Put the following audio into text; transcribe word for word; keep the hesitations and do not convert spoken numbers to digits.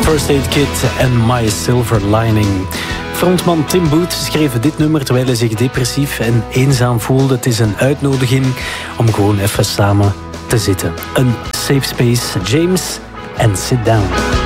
First Aid Kit en My Silver Lining. Frontman Tim Booth schreef dit nummer terwijl hij zich depressief en eenzaam voelde. Het is een uitnodiging om gewoon even samen te zitten. Een safe space, James, and Sit Down.